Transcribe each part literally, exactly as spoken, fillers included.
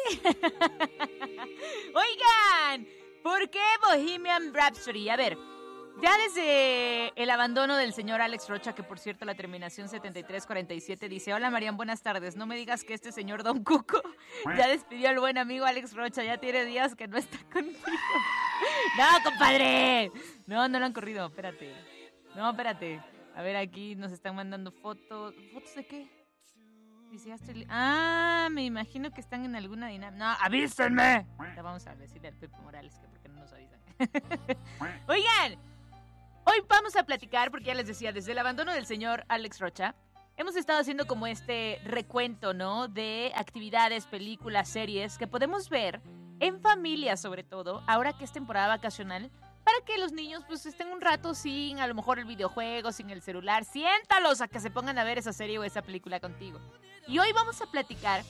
Oigan, ¿por qué Bohemian Rhapsody? A ver, ya desde el abandono del señor Alex Rocha, que por cierto la terminación setenta y tres cuarenta y siete dice: hola Marian, buenas tardes, no me digas que este señor Don Cuco ya despidió al buen amigo Alex Rocha, ya tiene días que no está contigo. No, compadre. No, no lo han corrido, espérate. No, espérate. A ver, aquí nos están mandando fotos. ¿Fotos de qué? Dice, ya estoy li- ah, me imagino que están en alguna dinámica. No, avísenme. Ya vamos a decirle al Pepe Morales que por qué no nos avisan. Oigan, hoy vamos a platicar, porque ya les decía, desde el abandono del señor Alex Rocha, hemos estado haciendo como este recuento, ¿no? De actividades, películas, series que podemos ver en familia, sobre todo, ahora que es temporada vacacional, para que los niños pues estén un rato sin a lo mejor el videojuego, sin el celular. Siéntalos a que se pongan a ver esa serie o esa película contigo. Y hoy vamos a platicar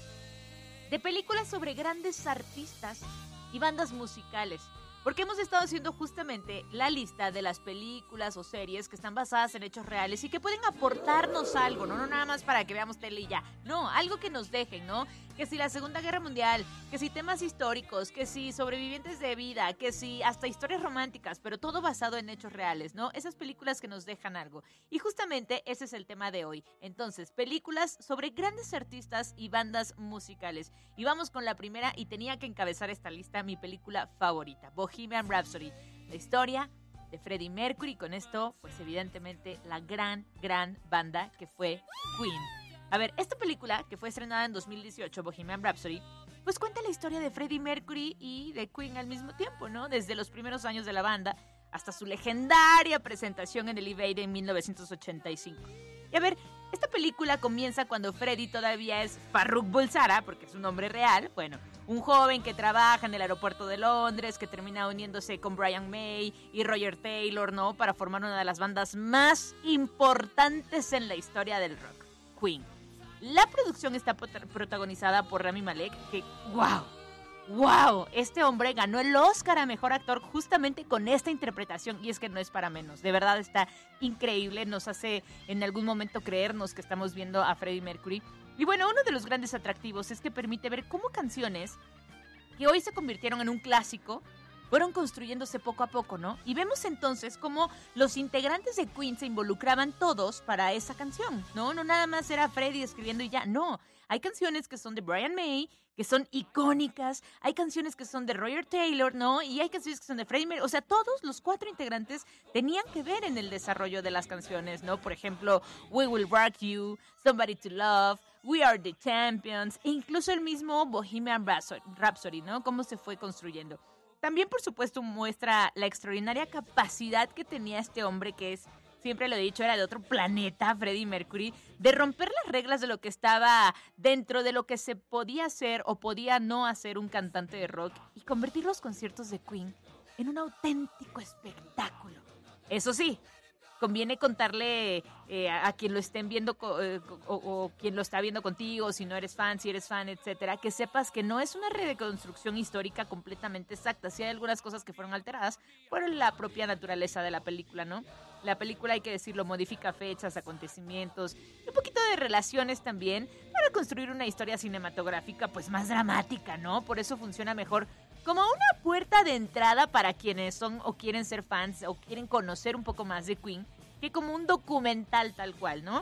de películas sobre grandes artistas y bandas musicales, porque hemos estado haciendo justamente la lista de las películas o series que están basadas en hechos reales y que pueden aportarnos algo, ¿no? No nada más para que veamos tele y ya. No, algo que nos dejen, ¿no? Que si la Segunda Guerra Mundial, que si temas históricos, que si sobrevivientes de vida, que si hasta historias románticas, pero todo basado en hechos reales, ¿no? Esas películas que nos dejan algo. Y justamente ese es el tema de hoy. Entonces, películas sobre grandes artistas y bandas musicales. Y vamos con la primera, y tenía que encabezar esta lista mi película favorita, Bohemian Rhapsody, la historia de Freddie Mercury. Con esto, pues evidentemente la gran, gran banda que fue Queen. A ver, esta película, que fue estrenada en dos mil dieciocho, Bohemian Rhapsody, pues cuenta la historia de Freddie Mercury y de Queen al mismo tiempo, ¿no? Desde los primeros años de la banda hasta su legendaria presentación en el Live Aid en mil novecientos ochenta y cinco. Y a ver, esta película comienza cuando Freddie todavía es Farrokh Bulsara, porque es un nombre real, bueno, un joven que trabaja en el aeropuerto de Londres, que termina uniéndose con Brian May y Roger Taylor, ¿no? Para formar una de las bandas más importantes en la historia del rock, Queen. La producción está protagonizada por Rami Malek, que ¡wow! ¡Wow! Este hombre ganó el Oscar a Mejor Actor justamente con esta interpretación, y es que no es para menos. De verdad está increíble, nos hace en algún momento creernos que estamos viendo a Freddie Mercury. Y bueno, uno de los grandes atractivos es que permite ver cómo canciones que hoy se convirtieron en un clásico fueron construyéndose poco a poco, ¿no? Y vemos entonces cómo los integrantes de Queen se involucraban todos para esa canción, ¿no? No nada más era Freddie escribiendo y ya, no. Hay canciones que son de Brian May, que son icónicas, hay canciones que son de Roger Taylor, ¿no? Y hay canciones que son de Freddie Mercury. O sea, todos los cuatro integrantes tenían que ver en el desarrollo de las canciones, ¿no? Por ejemplo, We Will Rock You, Somebody to Love, We Are the Champions, e incluso el mismo Bohemian Rhapsody, ¿no? Cómo se fue construyendo. También, por supuesto, muestra la extraordinaria capacidad que tenía este hombre, que es, siempre lo he dicho, era de otro planeta, Freddie Mercury, de romper las reglas de lo que estaba dentro de lo que se podía hacer o podía no hacer un cantante de rock y convertir los conciertos de Queen en un auténtico espectáculo. Eso sí, conviene contarle eh, a, a quien lo estén viendo co- eh, o, o quien lo está viendo contigo, si no eres fan, si eres fan, etcétera, que sepas que no es una reconstrucción histórica completamente exacta. Sí hay algunas cosas que fueron alteradas por la propia naturaleza de la película, ¿no? La película, hay que decirlo, modifica fechas, acontecimientos y un poquito de relaciones también para construir una historia cinematográfica pues más dramática, ¿no? Por eso funciona mejor como una puerta de entrada para quienes son o quieren ser fans o quieren conocer un poco más de Queen, que como un documental tal cual, ¿no?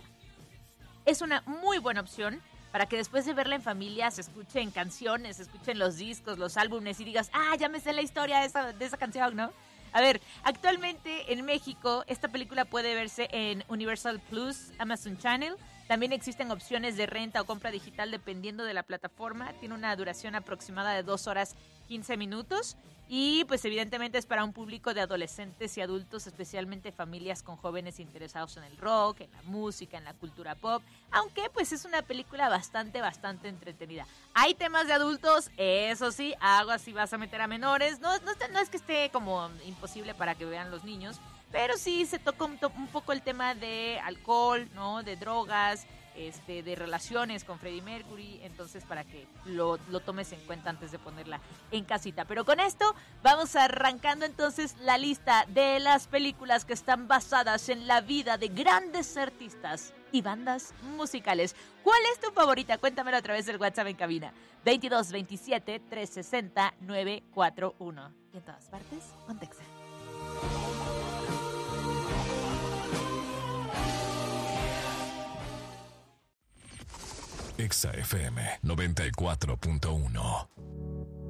Es una muy buena opción para que después de verla en familia se escuchen canciones, se escuchen los discos, los álbumes y digas, ah, ya me sé la historia de esa, de esa canción, ¿no? A ver, actualmente en México esta película puede verse en Universal Plus, Amazon Channel. También existen opciones de renta o compra digital dependiendo de la plataforma. Tiene una duración aproximada de dos horas quince minutos. Y pues evidentemente es para un público de adolescentes y adultos, especialmente familias con jóvenes interesados en el rock, en la música, en la cultura pop. Aunque pues es una película bastante, bastante entretenida. Hay temas de adultos, eso sí, aguas si vas a meter a menores. No, no, no es que esté como imposible para que vean los niños, pero sí se toca un, to- un poco el tema de alcohol, ¿no? De drogas, este, de relaciones con Freddie Mercury, entonces para que lo, lo tomes en cuenta antes de ponerla en casita. Pero con esto vamos arrancando entonces la lista de las películas que están basadas en la vida de grandes artistas y bandas musicales. ¿Cuál es tu favorita? Cuéntamelo a través del WhatsApp en cabina veintidós veintisiete trescientos sesenta novecientos cuarenta y uno. Y en todas partes, Pontexa. Exa F M noventa y cuatro punto uno.